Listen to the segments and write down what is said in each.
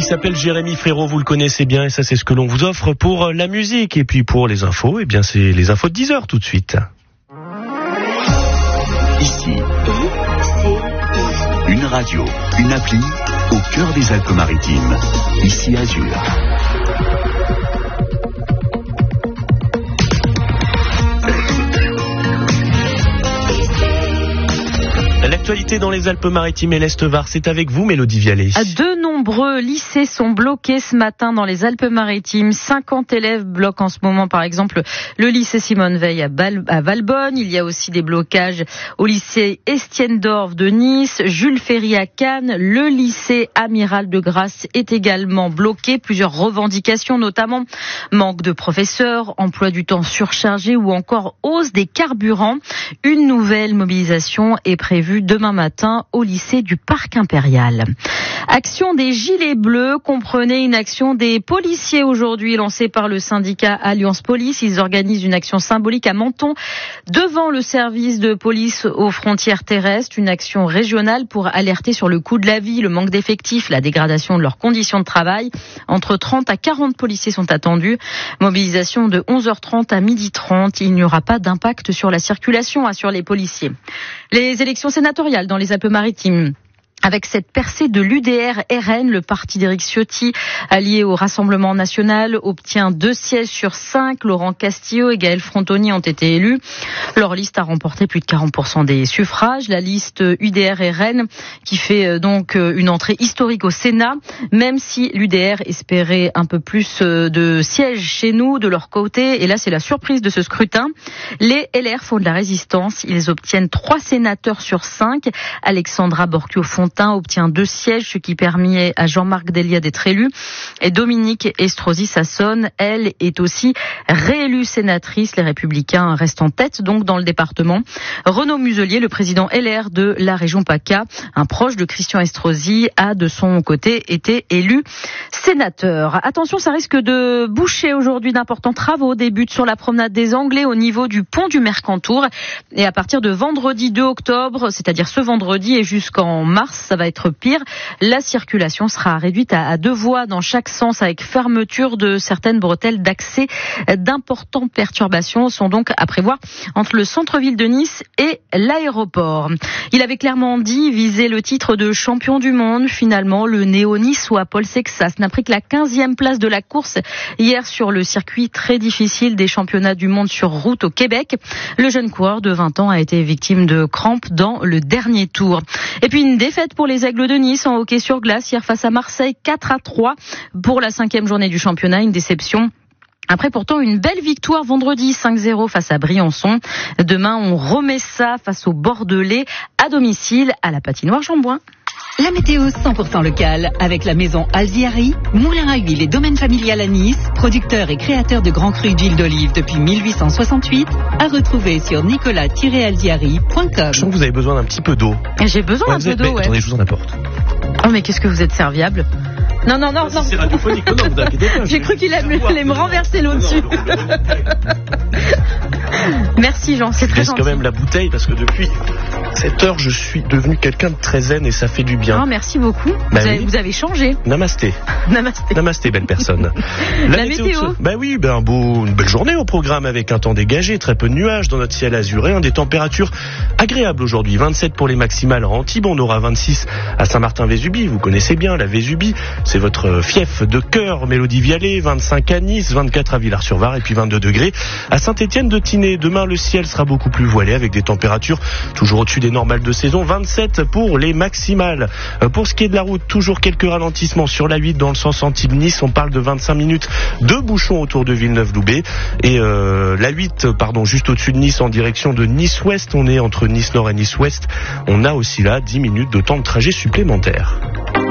s'appelle Jérémy Frérot, vous le connaissez bien, et ça c'est ce que l'on vous offre pour la musique. Et puis pour les infos, eh bien c'est les infos de 10h tout de suite. Ici, une radio, une appli, au cœur des Alpes-Maritimes. Ici Azur. L'actualité dans les Alpes-Maritimes et l'Est-Var, c'est avec vous, Mélodie Vialet. De nombreux lycées sont bloqués ce matin dans les Alpes-Maritimes. 50 élèves bloquent en ce moment, par exemple, le lycée Simone Veil à Valbonne. Il y a aussi des blocages au lycée Estienne-d'Orve de Nice, Jules Ferry à Cannes. Le lycée Amiral de Grasse est également bloqué. Plusieurs revendications, notamment manque de professeurs, emploi du temps surchargé ou encore hausse des carburants. Une nouvelle mobilisation est prévue demain matin au lycée du Parc Impérial. Action des Gilets Bleus, comprenez une action des policiers aujourd'hui lancée par le syndicat Alliance Police. Ils organisent une action symbolique à Menton devant le service de police aux frontières terrestres. Une action régionale pour alerter sur le coût de la vie, le manque d'effectifs, la dégradation de leurs conditions de travail. Entre 30 à 40 policiers sont attendus. Mobilisation de 11h30 à 12h30. Il n'y aura pas d'impact sur la circulation, assurent les policiers. Les élections sénatoriales dans les Alpes-Maritimes. Avec cette percée de l'UDR-RN, le parti d'Éric Ciotti, allié au Rassemblement national, obtient 2 sièges sur 5. Laurent Castillo et Gaël Frontoni ont été élus. Leur liste a remporté plus de 40% des suffrages. La liste UDR-RN qui fait donc une entrée historique au Sénat, même si l'UDR espérait un peu plus de sièges chez nous de leur côté. Et là, c'est la surprise de ce scrutin. Les LR font de la résistance. Ils obtiennent 3 sénateurs sur 5. Alexandra Borchio-Fontaine obtient 2 sièges, ce qui permet à Jean-Marc Delia d'être élu. Et Dominique Estrosi-Sassonne, elle, est aussi réélue sénatrice. Les Républicains restent en tête donc dans le département. Renaud Muselier, le président LR de la région PACA, un proche de Christian Estrosi, a de son côté été élu sénateur. Attention, ça risque de boucher aujourd'hui. D'importants travaux débutent sur la promenade des Anglais au niveau du pont du Mercantour. Et à partir de vendredi 2 octobre, c'est-à-dire ce vendredi et jusqu'en mars, ça va être pire. La circulation sera réduite à 2 voies dans chaque sens avec fermeture de certaines bretelles d'accès. D'importantes perturbations sont donc à prévoir entre le centre-ville de Nice et l'aéroport. Il avait clairement dit viser le titre de champion du monde. Finalement, le néo-niçois Paul Sexas n'a pris que la 15e place de la course hier sur le circuit très difficile des championnats du monde sur route au Québec. Le jeune coureur de 20 ans a été victime de crampes dans le dernier tour. Et puis une défaite pour les Aigles de Nice en hockey sur glace hier face à Marseille, 4-3 pour la 5e journée du championnat. Une déception. Après pourtant une belle victoire vendredi 5-0 face à Briançon. Demain on remet ça face aux Bordelais à domicile à la patinoire Jean-Bouin. La météo 100% locale avec la maison Alziari, moulin à huile et domaine familial à Nice, producteur et créateur de grands crus d'huile d'olive depuis 1868, à retrouver sur nicolas-alziari.com. Je sens que vous avez besoin d'un petit peu d'eau. J'ai besoin d'un peu d'eau, ouais. Attendez, je vous en apporte. Oh mais qu'est-ce que vous êtes serviable. Non. C'est radiophonique, non, vous inquiétez pas. J'ai cru qu'il allait me renverser l'eau dessus. Merci Jean, c'est très gentil. Je laisse quand même la bouteille parce que depuis cette heure, je suis devenu quelqu'un de très zen et ça fait du bien. Oh, merci beaucoup. Vous avez changé. Namasté. Namasté, belle personne. La météo. Une belle journée au programme avec un temps dégagé, très peu de nuages dans notre ciel azuré, des températures agréables aujourd'hui. 27 pour les maximales en Antibes, on aura 26 à Saint-Martin-Vésubie. Vous connaissez bien la Vésubie, c'est votre fief de cœur, Mélodie Vialet. 25 à Nice, 24 à Villars-sur-Var et puis 22 degrés à Saint-Étienne-de-Tinée. Demain, le ciel sera beaucoup plus voilé avec des températures toujours au-dessus des normales de saison. 27 pour les maximales. Pour ce qui est de la route, toujours quelques ralentissements sur la 8 dans le sens Antibes-Nice. On parle de 25 minutes de bouchons autour de Villeneuve-Loubet. Et la 8, juste au-dessus de Nice en direction de Nice-Ouest. On est entre Nice-Nord et Nice-Ouest. On a aussi là 10 minutes de temps de trajet supplémentaire.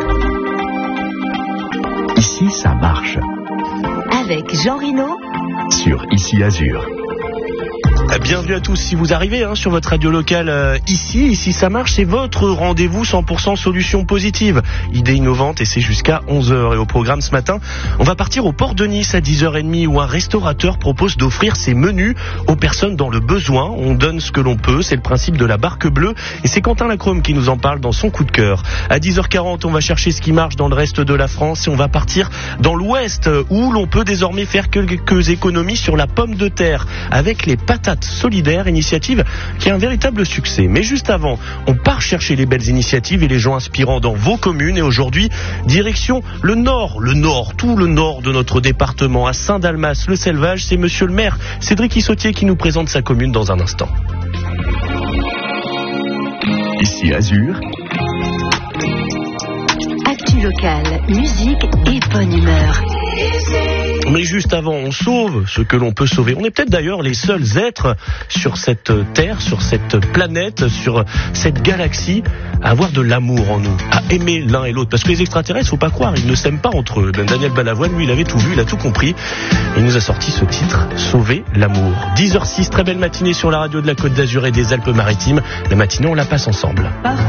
Ici, ça marche. Avec Jean Rino sur Ici Azur. Bienvenue à tous si vous arrivez sur votre radio locale ici ça marche, c'est votre rendez-vous 100% solutions positives, idées innovantes et c'est jusqu'à 11h. Et au programme ce matin, on va partir au port de Nice à 10h30 où un restaurateur propose d'offrir ses menus aux personnes dans le besoin. On donne ce que l'on peut, c'est le principe de la barque bleue et c'est Quentin Lacrome qui nous en parle dans son coup de cœur. À 10h40, on va chercher ce qui marche dans le reste de la France et on va partir dans l'ouest où l'on peut désormais faire quelques économies sur la pomme de terre avec les patates solidaires, initiative qui a un véritable succès. Mais juste avant, on part chercher les belles initiatives et les gens inspirants dans vos communes et aujourd'hui, direction le nord, tout le nord de notre département, à Saint-Dalmas-le-Selvage. C'est monsieur le maire Cédric Issautier qui nous présente sa commune dans un instant. Ici Azur. Actu locale, musique et bonne humeur. Mais juste avant, on sauve ce que l'on peut sauver. On est peut-être d'ailleurs les seuls êtres sur cette terre, sur cette planète, sur cette galaxie, à avoir de l'amour en nous, à aimer l'un et l'autre. Parce que les extraterrestres, faut pas croire, ils ne s'aiment pas entre eux. Daniel Balavoine, lui, il avait tout vu, il a tout compris. Il nous a sorti ce titre, Sauver l'amour. 10h06, très belle matinée sur la radio de la Côte d'Azur et des Alpes-Maritimes. La matinée, on la passe ensemble.